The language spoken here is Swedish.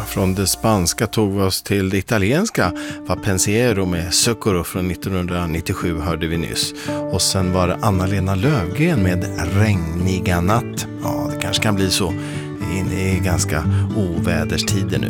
Från det spanska tog vi oss till det italienska. Va Pensiero med Socorro från 1997 hörde vi nyss. Och sen var det Anna-Lena Löfgren med Regniga natt. Ja, det kanske kan bli så. Vi är inne i ganska oväderstider nu.